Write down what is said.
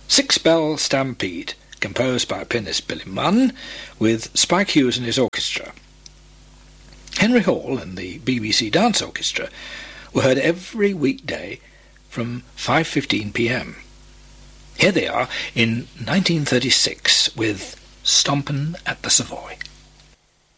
Six Bell Stampede, composed by pianist Billy Munn, with Spike Hughes and his orchestra. Henry Hall and the BBC Dance Orchestra were heard every weekday from 5:15 p.m. Here they are in 1936 with Stompin' at the Savoy.